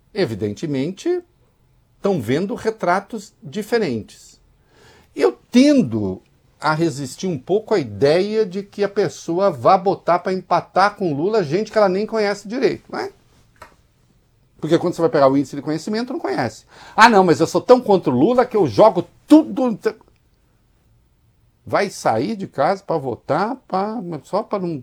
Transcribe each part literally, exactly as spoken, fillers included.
evidentemente, estão vendo retratos diferentes. Eu tendo a resistir um pouco à ideia de que a pessoa vá botar para empatar com Lula gente que ela nem conhece direito, não é? Porque quando você vai pegar o índice de conhecimento, não conhece. Ah, não, mas eu sou tão contra o Lula que eu jogo tudo... Vai sair de casa para votar pra, só para não...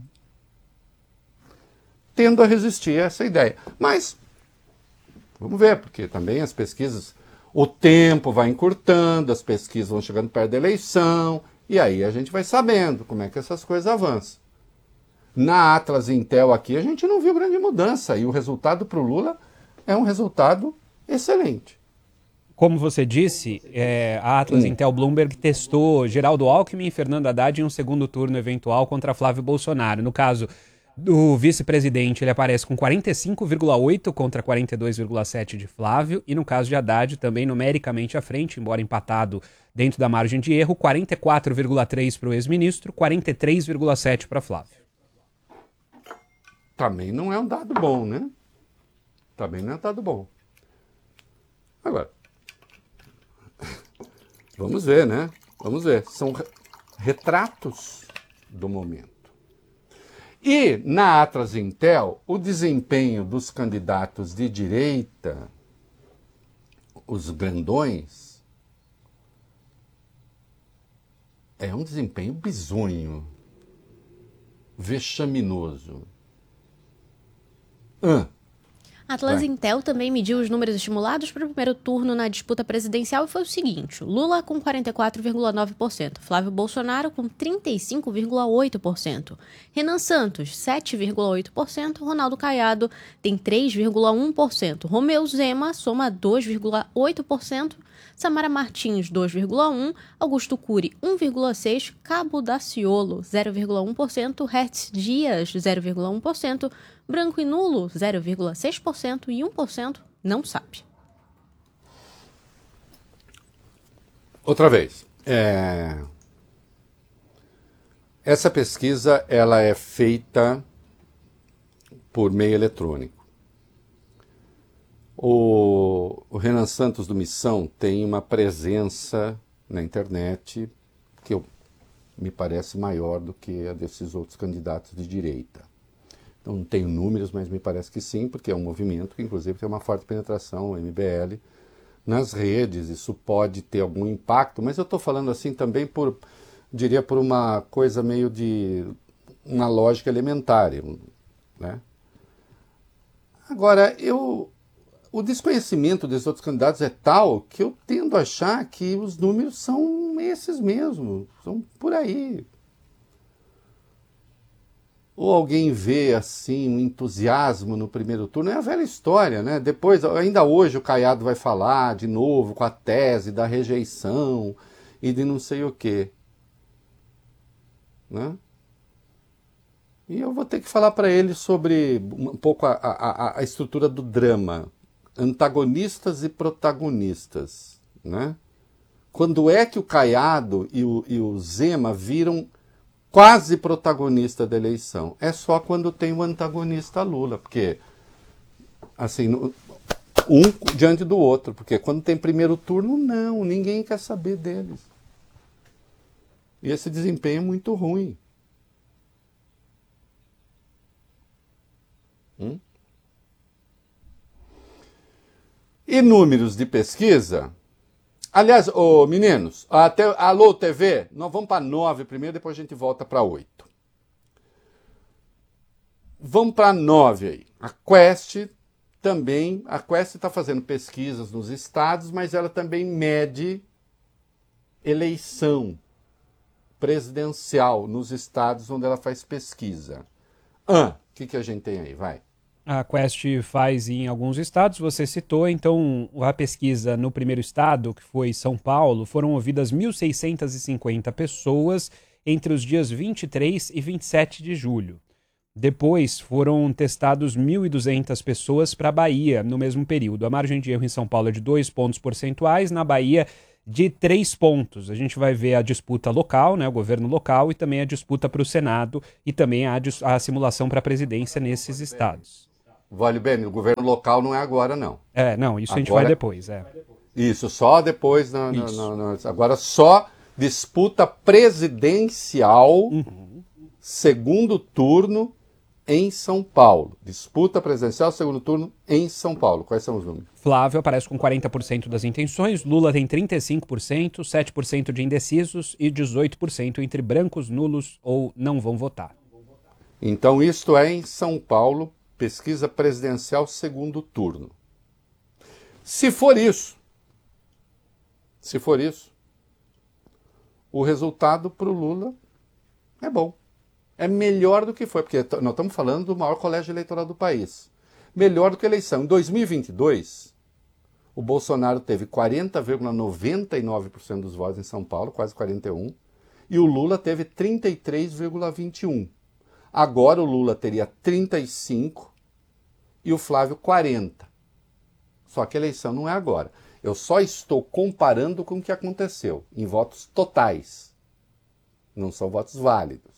Tendo a resistir a essa ideia. Mas, vamos ver, porque também as pesquisas... O tempo vai encurtando, as pesquisas vão chegando perto da eleição, e aí a gente vai sabendo como é que essas coisas avançam. Na Atlas Intel aqui, a gente não viu grande mudança, e o resultado para o Lula é um resultado excelente. Como você disse, é, a Atlas hum. Intel Bloomberg testou Geraldo Alckmin e Fernando Haddad em um segundo turno eventual contra Flávio Bolsonaro. No caso do vice-presidente, ele aparece com quarenta e cinco vírgula oito contra quarenta e dois vírgula sete de Flávio, e no caso de Haddad, também numericamente à frente, embora empatado dentro da margem de erro, quarenta e quatro vírgula três para o ex-ministro, quarenta e três vírgula sete para Flávio. Também não é um dado bom, né? Também não é um dado bom. Agora, vamos ver, né? Vamos ver. São retratos do momento. E na Atlas Intel, o desempenho dos candidatos de direita, os grandões, é um desempenho bizonho, vexaminoso. Ah. Atlas Intel também mediu os números estimulados para o primeiro turno na disputa presidencial e foi o seguinte: Lula com quarenta e quatro vírgula nove por cento, Flávio Bolsonaro com trinta e cinco vírgula oito por cento, Renan Santos sete vírgula oito por cento, Ronaldo Caiado tem três vírgula um por cento, Romeu Zema soma dois vírgula oito por cento, Samara Martins dois vírgula um por cento, Augusto Cury um vírgula seis por cento, Cabo Daciolo zero vírgula um por cento, Hertz Dias zero vírgula um por cento, Branco e nulo zero vírgula seis por cento e um por cento não sabe. Outra vez, é... essa pesquisa ela é feita por meio eletrônico. O, o Renan Santos do Missão tem uma presença na internet que eu, me parece maior do que a desses outros candidatos de direita. Então, não tenho números, mas me parece que sim, porque é um movimento que, inclusive, tem uma forte penetração, o M B L, nas redes. Isso pode ter algum impacto, mas eu estou falando assim também por, diria, por uma coisa meio de uma lógica elementar, né? Agora, eu, o desconhecimento desses outros candidatos é tal que eu tendo a achar que os números são esses mesmos, são por aí. Ou alguém vê, assim, um entusiasmo no primeiro turno, é a velha história, né? Depois, ainda hoje o Caiado vai falar de novo com a tese da rejeição e de não sei o quê, né? E eu vou ter que falar para ele sobre um pouco a, a, a estrutura do drama, antagonistas e protagonistas, né? Quando é que o Caiado e o, e o Zema viram quase protagonista da eleição? É só quando tem o antagonista Lula, porque assim, um diante do outro, porque quando tem primeiro turno, não, ninguém quer saber deles. E esse desempenho é muito ruim. Hum? E números de pesquisa? Aliás, ô, meninos, até, alô T V, nós vamos para nove primeiro, depois a gente volta para oito. Vamos para nove aí. A Quest também, a Quest está fazendo pesquisas nos estados, mas ela também mede eleição presidencial nos estados onde ela faz pesquisa. Ah, o que, que a gente tem aí? Vai. A Quest faz em alguns estados, você citou, então a pesquisa no primeiro estado, que foi São Paulo, foram ouvidas mil seiscentas e cinquenta pessoas entre os dias vinte e três e vinte e sete de julho. Depois foram testados mil e duzentas pessoas para a Bahia no mesmo período. A margem de erro em São Paulo é de dois pontos percentuais, na Bahia de três pontos. A gente vai ver a disputa local, né, o governo local, e também a disputa para o Senado e também a, a simulação para a presidência nesses estados. Vale bem, o governo local não é agora, não. É, não, isso agora, a gente vai depois, é. Isso, só depois. Na, na, na, na, agora só disputa presidencial, uhum. segundo turno em São Paulo. Disputa presidencial, segundo turno em São Paulo. Quais são os números? Flávio aparece com quarenta por cento das intenções, Lula tem trinta e cinco por cento, sete por cento de indecisos e dezoito por cento entre brancos, nulos ou não vão votar. Então isto é em São Paulo, pesquisa presidencial segundo turno. Se for isso, se for isso, o resultado para o Lula é bom. É melhor do que foi, porque nós estamos falando do maior colégio eleitoral do país. Melhor do que a eleição. Em dois mil e vinte e dois, o Bolsonaro teve quarenta vírgula noventa e nove por cento dos votos em São Paulo, quase quarenta e um por cento, e o Lula teve trinta e três vírgula vinte e um por cento. Agora o Lula teria trinta e cinco por cento e o Flávio quarenta por cento. Só que a eleição não é agora. Eu só estou comparando com o que aconteceu, em votos totais. Não são votos válidos.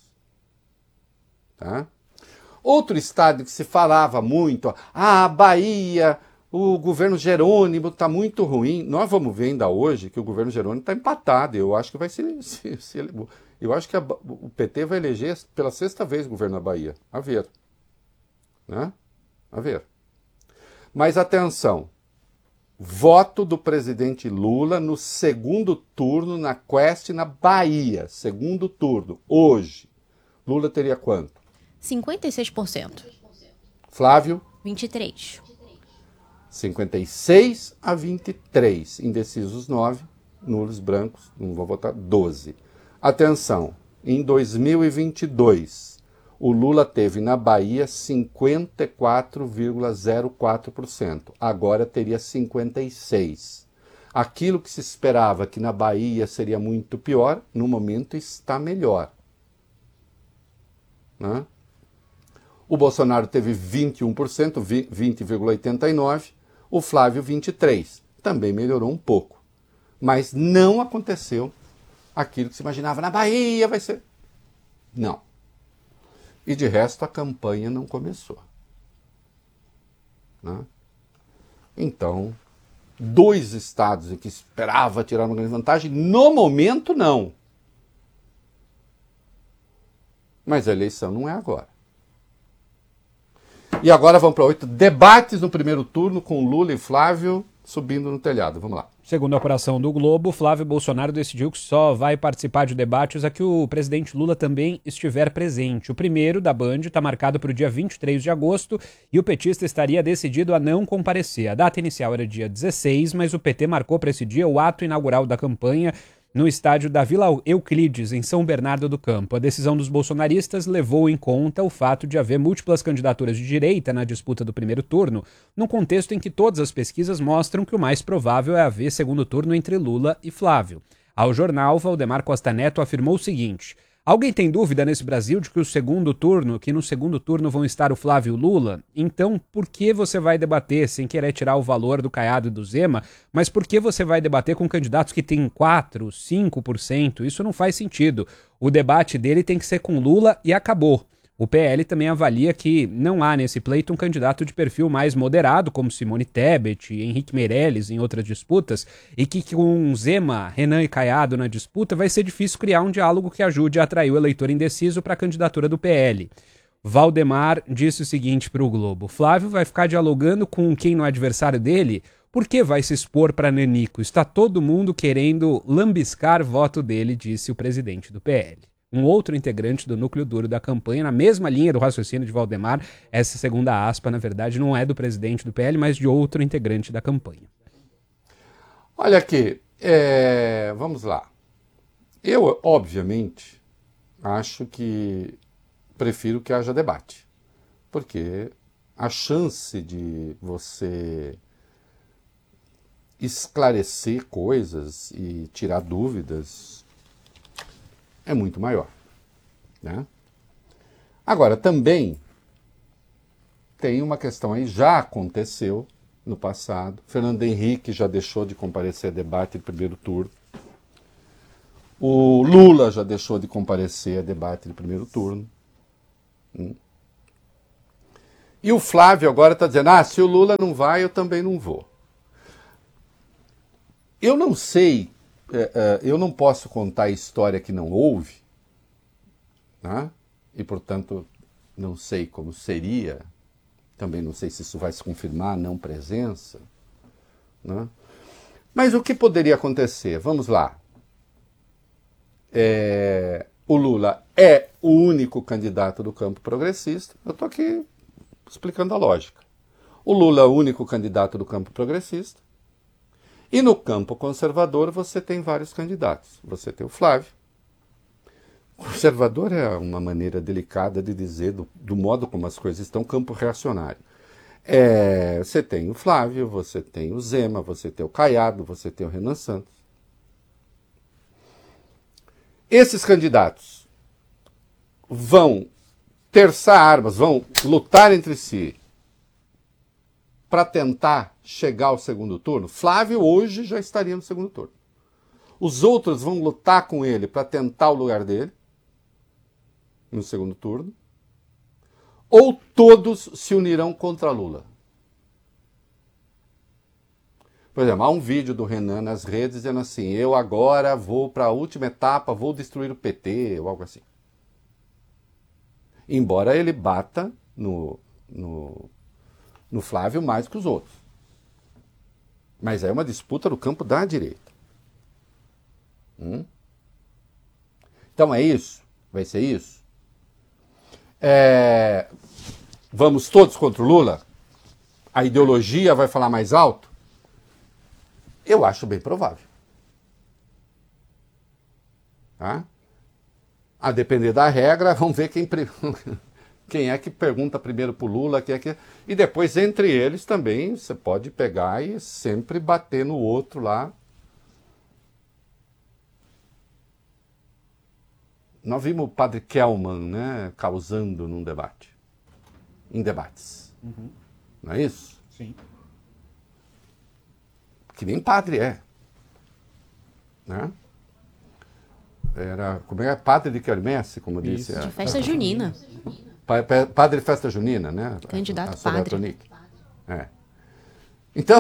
Tá? Outro estado que se falava muito, ah, a Bahia, o governo Jerônimo está muito ruim. Nós vamos ver ainda hoje que o governo Jerônimo está empatado. Eu acho que vai ser, se, se, eu acho que a, o P T vai eleger pela sexta vez o governo da Bahia. A ver. Né? A ver. Mas atenção, voto do presidente Lula no segundo turno na Quest na Bahia. Segundo turno, hoje. Lula teria quanto? cinquenta e seis por cento. Flávio? vinte e três por cento. cinquenta e seis a vinte e três. Indecisos nove, nulos brancos, não vou votar, doze. Atenção, em dois mil e vinte e dois, o Lula teve na Bahia cinquenta e quatro vírgula zero quatro por cento. Agora teria cinquenta e seis por cento. Aquilo que se esperava que na Bahia seria muito pior, no momento está melhor. Né? O Bolsonaro teve vinte e um por cento, vinte vírgula oitenta e nove por cento, o Flávio vinte e três por cento. Também melhorou um pouco. Mas não aconteceu aquilo que se imaginava. Na Bahia vai ser... Não. E de resto a campanha não começou. Né? Então, dois estados em que esperava tirar uma grande vantagem, no momento não. Mas a eleição não é agora. E agora vamos para oito debates no primeiro turno com Lula e Flávio subindo no telhado. Vamos lá. Segundo a apuração do Globo, Flávio Bolsonaro decidiu que só vai participar de debates a que o presidente Lula também estiver presente. O primeiro, da Band, está marcado para o dia vinte e três de agosto e o petista estaria decidido a não comparecer. A data inicial era dia dezesseis, mas o P T marcou para esse dia o ato inaugural da campanha no estádio da Vila Euclides, em São Bernardo do Campo. A decisão dos bolsonaristas levou em conta o fato de haver múltiplas candidaturas de direita na disputa do primeiro turno, num contexto em que todas as pesquisas mostram que o mais provável é haver segundo turno entre Lula e Flávio. Ao jornal, Valdemar Costa Neto afirmou o seguinte: alguém tem dúvida nesse Brasil de que o segundo turno, que no segundo turno vão estar o Flávio e o Lula? Então, por que você vai debater, sem querer tirar o valor do Caiado e do Zema, mas por que você vai debater com candidatos que têm quatro, cinco por cento? Isso não faz sentido. O debate dele tem que ser com Lula e acabou. O P L também avalia que não há nesse pleito um candidato de perfil mais moderado, como Simone Tebet, Henrique Meirelles em outras disputas, e que com Zema, Renan e Caiado na disputa vai ser difícil criar um diálogo que ajude a atrair o eleitor indeciso para a candidatura do P L. Valdemar disse o seguinte para o Globo: Flávio vai ficar dialogando com quem não é adversário dele? Por que vai se expor para Nanico? Está todo mundo querendo lambiscar voto dele, disse o presidente do P L. Um outro integrante do núcleo duro da campanha, na mesma linha do raciocínio de Valdemar, essa segunda aspa, na verdade, não é do presidente do P L, mas de outro integrante da campanha. Olha aqui, é... vamos lá. Eu, obviamente, acho que prefiro que haja debate, porque a chance de você esclarecer coisas e tirar dúvidas é muito maior, né? Agora, também tem uma questão aí, já aconteceu no passado. Fernando Henrique já deixou de comparecer a debate de primeiro turno. O Lula já deixou de comparecer a debate de primeiro turno. E o Flávio agora está dizendo, ah, se o Lula não vai, eu também não vou. Eu não sei, é, é, eu não posso contar a história que não houve, né? E, portanto, não sei como seria, também não sei se isso vai se confirmar, não presença, né? Mas o que poderia acontecer? Vamos lá. É, o Lula é o único candidato do campo progressista, eu estou aqui explicando a lógica. O Lula é o único candidato do campo progressista, e no campo conservador você tem vários candidatos. Você tem o Flávio. Conservador é uma maneira delicada de dizer, do, do modo como as coisas estão, campo reacionário. É, você tem o Flávio, você tem o Zema, você tem o Caiado, você tem o Renan Santos. Esses candidatos vão terçar armas, vão lutar entre si para tentar chegar ao segundo turno. Flávio hoje já estaria no segundo turno. Os outros vão lutar com ele para tentar o lugar dele no segundo turno. Ou todos se unirão contra Lula. Por exemplo, há um vídeo do Renan nas redes dizendo assim, eu agora vou para a última etapa, vou destruir o P T, ou algo assim. Embora ele bata no, no, no Flávio mais que os outros. Mas é uma disputa no campo da direita. Hum? Então é isso? Vai ser isso? É... Vamos todos contra o Lula? A ideologia vai falar mais alto? Eu acho bem provável. Tá? A depender da regra, vamos ver quem, quem é que pergunta primeiro para o Lula, quem é que... e depois entre eles também você pode pegar e sempre bater no outro lá. Nós vimos o padre Kelman, né, causando num debate, em debates. Uhum. Não é isso? Sim. Que nem padre é. Né? Era, como é? Padre de quermesse, como isso. disse. De festa junina. Pa, pa, padre de festa junina, né? Candidato a, a padre. É. Então,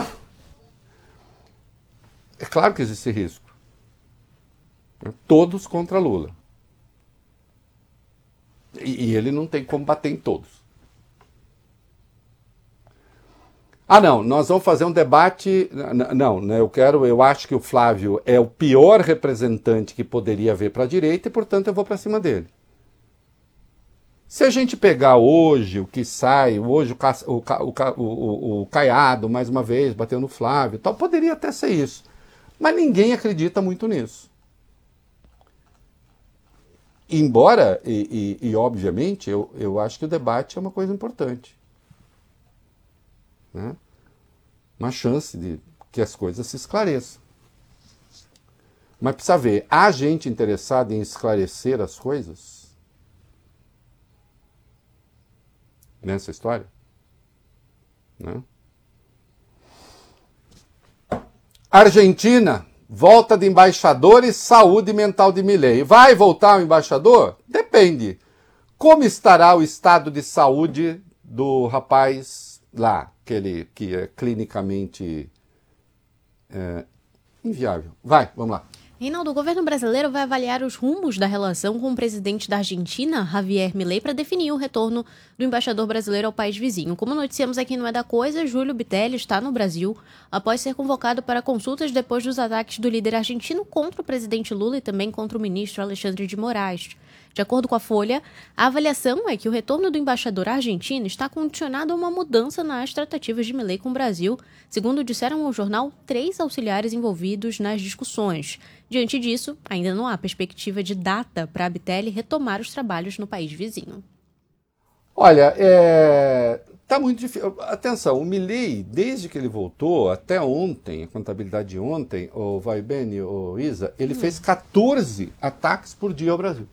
é claro que existe risco. Todos contra Lula. E, e ele não tem como bater em todos. Ah, não, nós vamos fazer um debate... Não, né, eu quero, eu acho que o Flávio é o pior representante que poderia haver para a direita e, portanto, eu vou para cima dele. Se a gente pegar hoje o que sai, hoje o, o, o, o, o Caiado, mais uma vez, bateu no Flávio, tal, poderia até ser isso. Mas ninguém acredita muito nisso. Embora, e, e, e obviamente, eu, eu acho que o debate é uma coisa importante. Né? Uma chance de que as coisas se esclareçam. Mas precisa ver, há gente interessada em esclarecer as coisas nessa história? Né? Argentina, volta de embaixadores, saúde mental de Milei. Vai voltar o embaixador? Depende. Como estará o estado de saúde do rapaz lá, aquele que é clinicamente é, inviável? Vai, vamos lá. Reinaldo, o governo brasileiro vai avaliar os rumos da relação com o presidente da Argentina, Javier Milei, para definir o retorno do embaixador brasileiro ao país vizinho. Como noticiamos aqui no É da Coisa, Júlio Bitelli está no Brasil após ser convocado para consultas depois dos ataques do líder argentino contra o presidente Lula e também contra o ministro Alexandre de Moraes. De acordo com a Folha, a avaliação é que o retorno do embaixador argentino está condicionado a uma mudança nas tratativas de Milei com o Brasil, segundo disseram ao jornal três auxiliares envolvidos nas discussões. Diante disso, ainda não há perspectiva de data para Bitelli retomar os trabalhos no país vizinho. Olha, é... tá muito difícil. Atenção, o Milei, desde que ele voltou, até ontem, a contabilidade de ontem, o Vai Bene, o Isa, ele hum. fez catorze ataques por dia ao Brasil.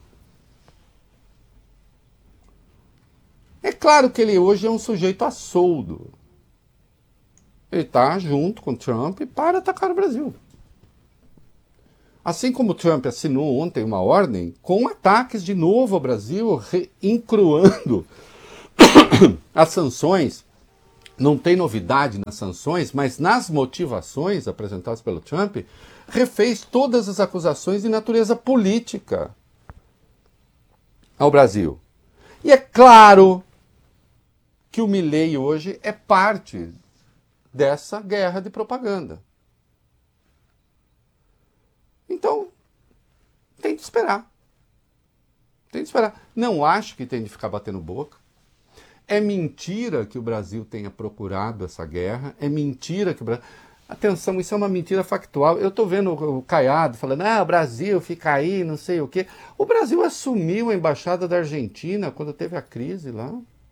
É claro que ele hoje é um sujeito a soldo. Ele está junto com o Trump para atacar o Brasil. Assim como o Trump assinou ontem uma ordem com ataques de novo ao Brasil, encruando As sanções, não tem novidade nas sanções, mas nas motivações apresentadas pelo Trump, refez todas as acusações de natureza política ao Brasil. E é claro que o Milei hoje é parte dessa guerra de propaganda. Então, tem de esperar. Tem de esperar. Não acho que tem de ficar batendo boca. É mentira que o Brasil tenha procurado essa guerra. É mentira que o Brasil... Atenção, isso é uma mentira factual. Eu estou vendo o Caiado falando, ah, o Brasil fica aí, não sei o quê. O Brasil assumiu a embaixada da Argentina quando teve a crise lá.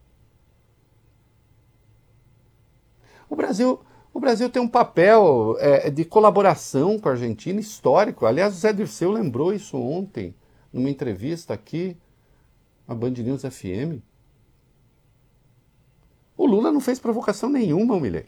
O Brasil, o Brasil tem um papel é, de colaboração com a Argentina histórico. Aliás, o Zé Dirceu lembrou isso ontem, numa entrevista aqui, na Band News F M. O Lula não fez provocação nenhuma, Milei.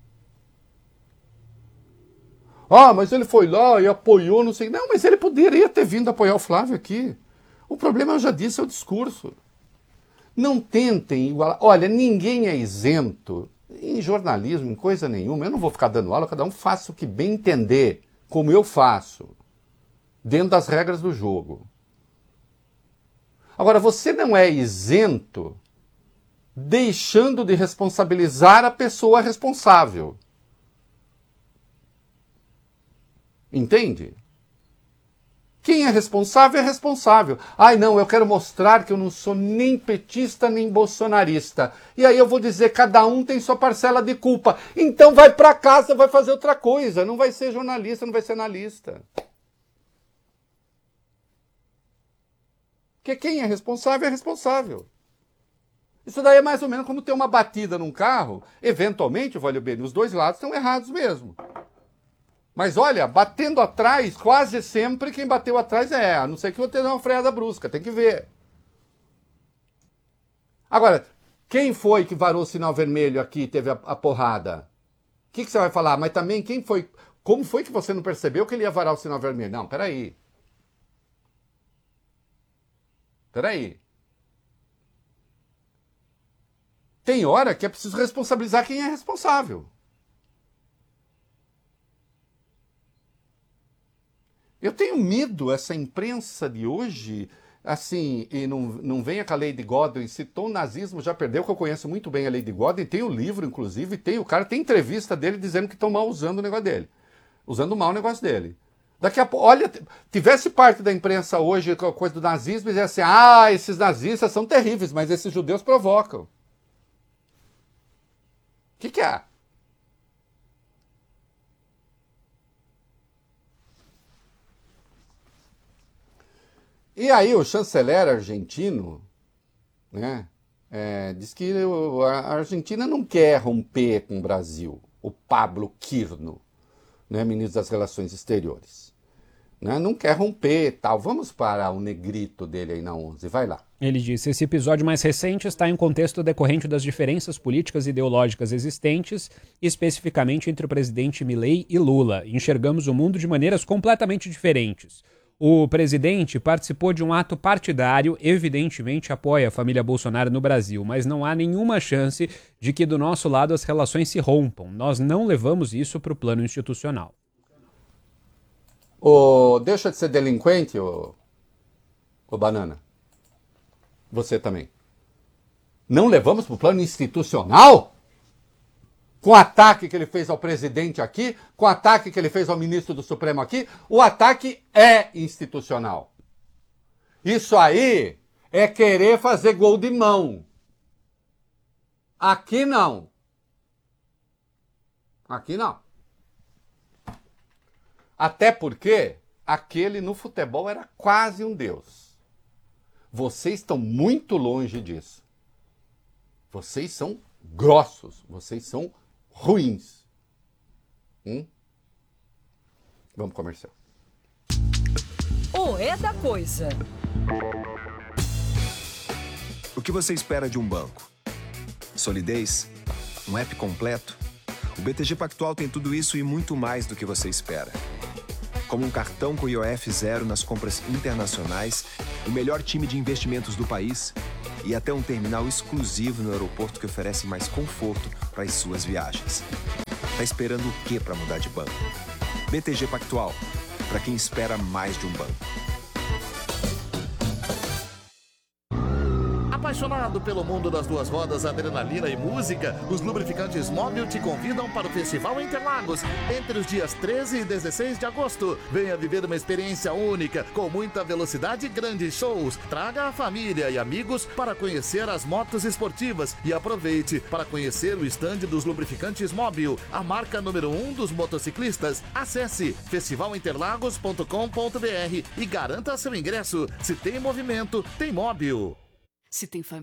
Ah, mas ele foi lá e apoiou, não sei... Não, mas ele poderia ter vindo apoiar o Flávio aqui. O problema, eu já disse, é o discurso. Não tentem igualar... Olha, ninguém é isento em jornalismo, em coisa nenhuma. Eu não vou ficar dando aula, cada um faça o que bem entender, como eu faço, dentro das regras do jogo. Agora, você não é isento deixando de responsabilizar a pessoa responsável. Entende? Quem é responsável é responsável. Ai, não, eu quero mostrar que eu não sou nem petista nem bolsonarista. E aí eu vou dizer, cada um tem sua parcela de culpa. Então vai para casa, vai fazer outra coisa. Não vai ser jornalista, não vai ser analista. Porque quem é responsável é responsável. Isso daí é mais ou menos como ter uma batida num carro. Eventualmente, vale bem, os dois lados estão errados mesmo. Mas olha, batendo atrás, quase sempre quem bateu atrás é, a não ser que eu tenha uma freada brusca, tem que ver. Agora, quem foi que varou o sinal vermelho aqui e teve a, a porrada? O que, que você vai falar? Mas também quem foi... Como foi que você não percebeu que ele ia varar o sinal vermelho? Não, peraí. Peraí. Tem hora que é preciso responsabilizar quem é responsável. Eu tenho medo, essa imprensa de hoje, assim, e não, não venha com a Lady Godwin, citou o nazismo, já perdeu, que eu conheço muito bem a Lady Godwin, tem o livro, inclusive, tem o cara, tem entrevista dele dizendo que estão mal usando o negócio dele, usando mal o negócio dele. Daqui a pouco, olha, tivesse parte da imprensa hoje com a coisa do nazismo e dizer assim, ah, esses nazistas são terríveis, mas esses judeus provocam. O que que é? E aí o chanceler argentino, né, é, diz que a Argentina não quer romper com o Brasil. O Pablo Quirno, né, ministro das Relações Exteriores, né, não quer romper e tal. Vamos para o negrito dele aí na onze, vai lá. Ele disse, esse episódio mais recente está em contexto decorrente das diferenças políticas e ideológicas existentes, especificamente entre o presidente Milei e Lula. Enxergamos o mundo de maneiras completamente diferentes. O presidente participou de um ato partidário, evidentemente apoia a família Bolsonaro no Brasil, mas não há nenhuma chance de que do nosso lado as relações se rompam. Nós não levamos isso para o plano institucional. Oh, deixa de ser delinquente, ô oh, oh, Banana. Você também. Não levamos para o plano institucional? Com o ataque que ele fez ao presidente aqui, com o ataque que ele fez ao ministro do Supremo aqui, o ataque é institucional. Isso aí é querer fazer gol de mão. Aqui não. Aqui não. Até porque aquele no futebol era quase um deus. Vocês estão muito longe disso. Vocês são grossos, vocês são ruins. Hum? Vamos comercial. O é da coisa. O que você espera de um banco? Solidez? Um app completo? O B T G Pactual tem tudo isso e muito mais do que você espera. Como um cartão com I O F zero nas compras internacionais o melhor time de investimentos do país e até um terminal exclusivo no aeroporto que oferece mais conforto para as suas viagens. Tá esperando o quê para mudar de banco? B T G Pactual, para quem espera mais de um banco. Apaixonado pelo mundo das duas rodas, adrenalina e música, os lubrificantes Móbil te convidam para o Festival Interlagos entre os dias treze e dezesseis de agosto. Venha viver uma experiência única, com muita velocidade e grandes shows. Traga a família e amigos para conhecer as motos esportivas e aproveite para conhecer o estande dos lubrificantes Móbil, a marca número um dos motociclistas. Acesse festival interlagos ponto com ponto br e garanta seu ingresso. Se tem movimento, tem Móbil. Se tem família.